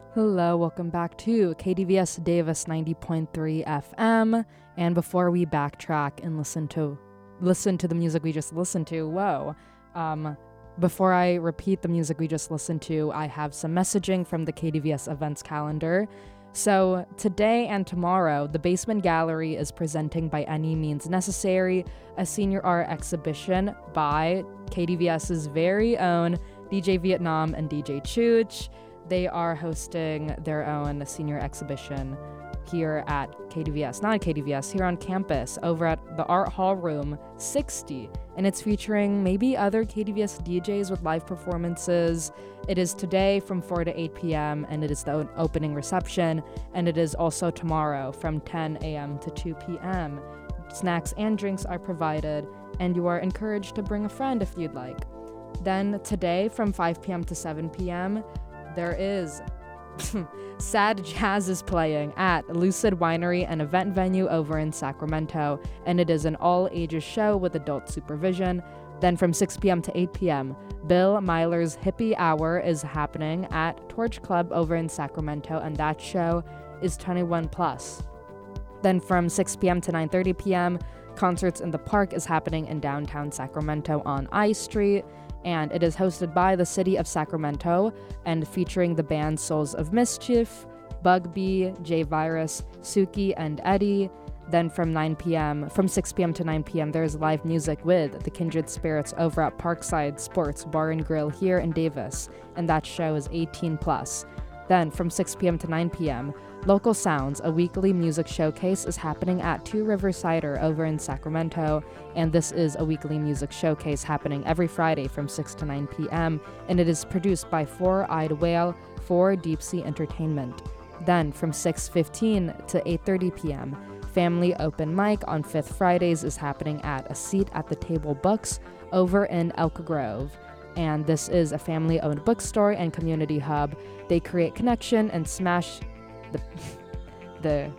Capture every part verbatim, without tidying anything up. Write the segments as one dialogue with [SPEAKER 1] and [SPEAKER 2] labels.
[SPEAKER 1] Hello, welcome back to K D V S Davis ninety point three F M. And before we backtrack and listen to listen to the music we just listened to, whoa, um, before I repeat the music we just listened to, I have some messaging from the K D V S events calendar. So today and tomorrow, the Basement Gallery is presenting By Any Means Necessary, a senior art exhibition by KDVS's very own D J Vietnam and D J Chooch. They are hosting their own senior exhibition here at K D V S, not at K D V S, here on campus over at the Art Hall Room sixty. And it's featuring maybe other K D V S D Js with live performances. It is today from four to eight p.m. and it is the opening reception. And it is also tomorrow from ten a.m. to two p.m. Snacks and drinks are provided, and you are encouraged to bring a friend if you'd like. Then today from five p.m. to seven p.m., there is Sad Jazz is playing at Lucid Winery, an event venue over in Sacramento, and it is an all-ages show with adult supervision. Then from six p.m. to eight p.m., Bill Myler's Hippie Hour is happening at Torch Club over in Sacramento, and that show is twenty-one plus. Then from six p.m. to nine thirty p.m., Concerts in the Park is happening in downtown Sacramento on I Street, and it is hosted by the City of Sacramento and featuring the bands Souls of Mischief, Bugbee, J Virus, Suki, and Eddie. Then from nine p.m., from six p.m. to nine p.m., there's live music with the Kindred Spirits over at Parkside Sports Bar and Grill here in Davis, and that show is eighteen plus. Then from six p.m. to nine p.m., Local Sounds, a weekly music showcase, is happening at Two River Cider over in Sacramento, and this is a weekly music showcase happening every Friday from six to nine p.m., and it is produced by Four-Eyed Whale for Deep Sea Entertainment. Then from six fifteen to eight thirty p.m., Family Open Mic on Fifth Fridays is happening at A Seat at the Table Books over in Elk Grove. And this is a family-owned bookstore and community hub. They create connection and smash the the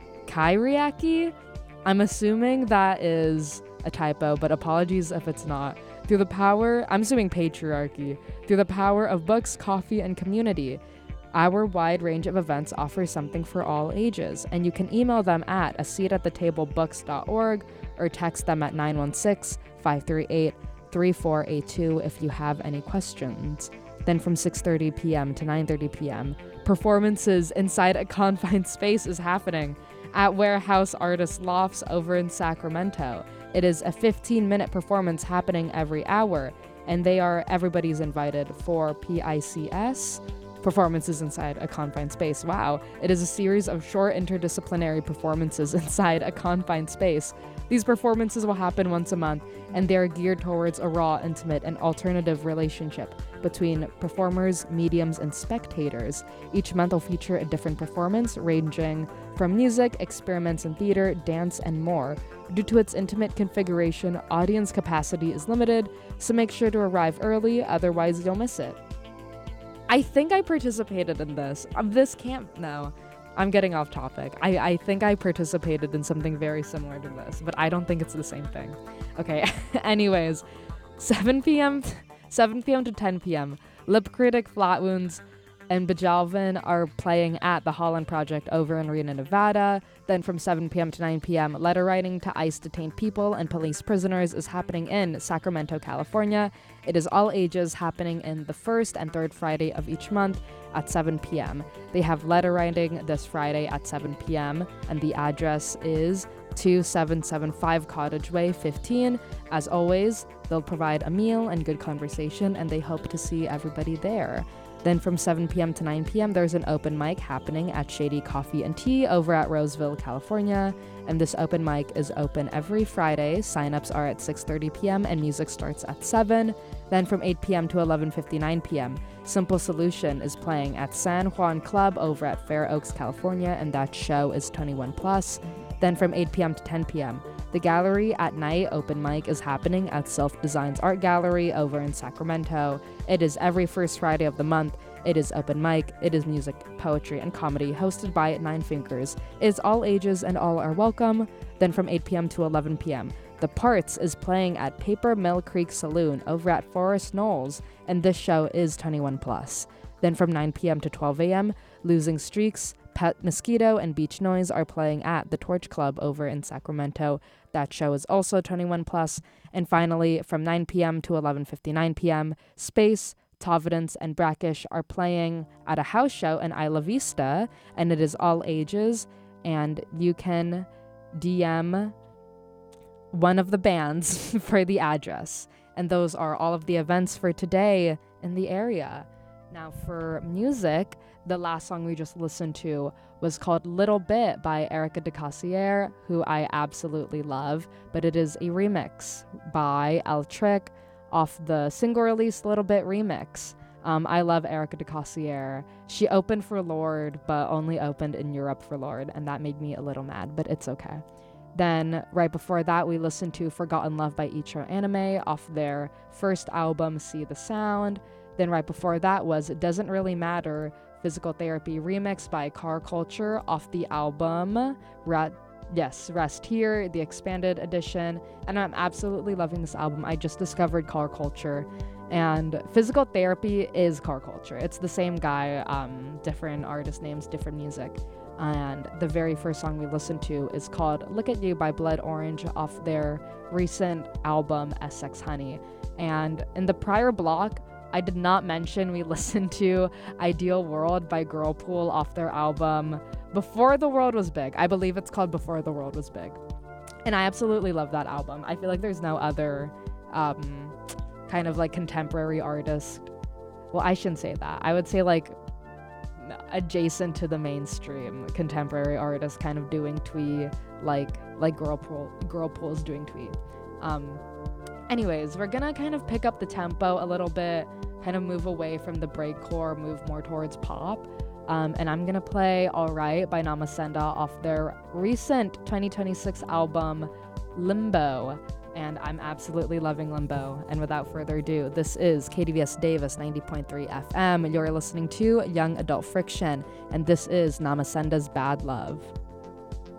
[SPEAKER 1] kairiaki. I'm assuming that is a typo, but apologies if it's not. Through the power, I'm assuming patriarchy. Through the power of books, coffee, and community, our wide range of events offers something for all ages, and you can email them at a seat at the table books dot org or text them at nine one six, five three eight, three four eight two if you have any questions. Then from six thirty p.m. to nine thirty p.m., performances inside a confined space is happening at Warehouse Artist Lofts over in Sacramento. It is a fifteen-minute performance happening every hour, and they are everybody's invited for P I C S, Performances Inside a Confined Space. Wow. It is a series of short interdisciplinary performances inside a confined space. These performances will happen once a month, and they are geared towards a raw, intimate, and alternative relationship between performers, mediums, and spectators. Each month will feature a different performance, ranging from music, experiments in theater, dance, and more. Due to its intimate configuration, audience capacity is limited, so make sure to arrive early, otherwise you'll miss it. I think I participated in this. Um, this can't, no. I'm getting off topic. I, I think I participated in something very similar to this, but I don't think it's the same thing. Okay, anyways, seven p.m. seven p.m. to ten p.m., Lip Critic, Flat Wounds, and Bajalvin are playing at the Holland Project over in Reno, Nevada. Then from seven p.m. to nine p.m., letter writing to ICE detained people and police prisoners is happening in Sacramento, California. It is all ages, happening in the first and third Friday of each month at seven p.m. They have letter writing this Friday at seven p.m., and the address is two seven seven five Cottage Way fifteen. As always, they'll provide a meal and good conversation, and they hope to see everybody there. Then from seven p.m. to nine p.m., there's an open mic happening at Shady Coffee and Tea over at Roseville, California. And this open mic is open every Friday. Sign-ups are at six thirty p.m. and music starts at seven. Then from eight p.m. to eleven fifty-nine p.m., Simple Solution is playing at San Juan Club over at Fair Oaks, California, and that show is twenty-one plus. Then from eight p.m. to ten p.m., the Gallery at Night open mic is happening at Self Designs Art Gallery over in Sacramento. It is every first Friday of the month. It is open mic, it is music, poetry, and comedy, hosted by Nine Fingers. It is all ages and all are welcome. Then from eight p.m. to eleven p.m., The Parts is playing at Paper Mill Creek Saloon over at Forest Knolls, and this show is twenty-one plus. Then from nine p.m. to twelve a.m., Losing Streaks, Pet Mosquito, and Beach Noise are playing at the Torch Club over in Sacramento. That show is also twenty-one plus. And finally, from nine p.m. to eleven fifty-nine p.m., Space, Providence, and Brackish are playing at a house show in Isla Vista, and it is all ages, and you can D M one of the bands for the address. And those are all of the events for today in the area. Now for music, the last song we just listened to was called Little Bit by Erica de Cassier, who I absolutely love, but it is a remix by El Trick off the single release Little Bit remix. Um, I love Erica de Cassier. She opened for Lorde, but only opened in Europe for Lorde, and that made me a little mad, but it's okay. Then right before that, we listened to Forgotten Love by Ichiro Anime off their first album, See the Sound. Then right before that was It Doesn't Really Matter, Physical Therapy remix by Car Culture off the album Rat Yes, Rest Here, the expanded edition. And I'm absolutely loving this album. I just discovered Car Culture, and Physical Therapy is Car Culture. It's the same guy, um, different artist names, different music. And the very first song we listened to is called Look at You by Blood Orange off their recent album S X Honey. And in the prior block, I did not mention we listened to Ideal World by Girlpool off their album Before the World Was Big. I believe it's called Before the World Was Big. And I absolutely love that album. I feel like there's no other um, kind of like contemporary artist. Well, I shouldn't say that. I would say like adjacent to the mainstream contemporary artist kind of doing twee like like Girlpool Girlpool is doing twee. Um, anyways, we're gonna kind of pick up the tempo a little bit, kind of move away from the breakcore, move more towards pop. Um, and I'm gonna play All Right by Namasenda off their recent twenty twenty-six album Limbo. And I'm absolutely loving Limbo. And without further ado, this is K D V S Davis ninety point three F M. You're listening to Young Adult Friction, and this is Namasenda's Bad Love.